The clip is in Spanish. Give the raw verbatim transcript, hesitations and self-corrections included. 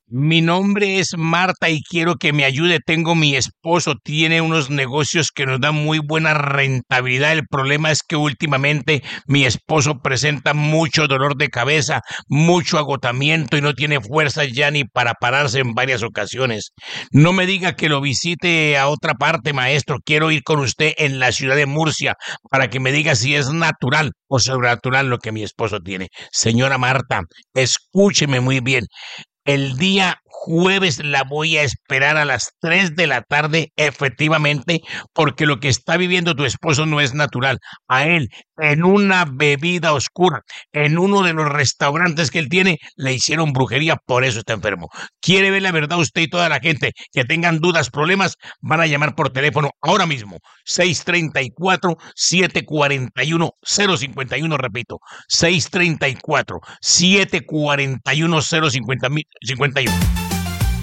Mi nombre es Marta y quiero que me ayude. Tengo mi esposo, tiene unos negocios que nos dan muy buena rentabilidad. El problema es que últimamente mi esposo presenta mucho dolor de cabeza, mucho agotamiento y no tiene fuerzas ya ni para pararse en varias ocasiones. No me diga que lo visite a otra parte, maestro. Quiero ir con usted en la ciudad de Murcia para que me diga si es natural o sobrenatural lo que mi esposo tiene. Señora Marta, escúcheme muy bien. El día jueves la voy a esperar a las tres de la tarde, efectivamente, porque lo que está viviendo tu esposo no es natural. A él, en una bebida oscura, en uno de los restaurantes que él tiene, le hicieron brujería, por eso está enfermo. ¿Quiere ver la verdad usted y toda la gente que tengan dudas, problemas? Van a llamar por teléfono ahora mismo. seis treinta y cuatro, siete cuarenta y uno, cero cincuenta y uno, repito, seis treinta y cuatro, siete cuarenta y uno, cero cincuenta y uno.